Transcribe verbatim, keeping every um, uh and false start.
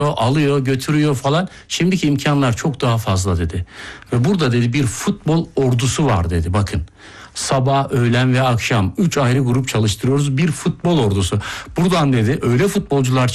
alıyor, götürüyor falan. Şimdiki imkanlar çok daha fazla dedi. Ve burada dedi bir futbol ordusu var dedi, bakın. Sabah, öğlen ve akşam üç ayrı grup çalıştırıyoruz, bir futbol ordusu. Buradan dedi öyle futbolcular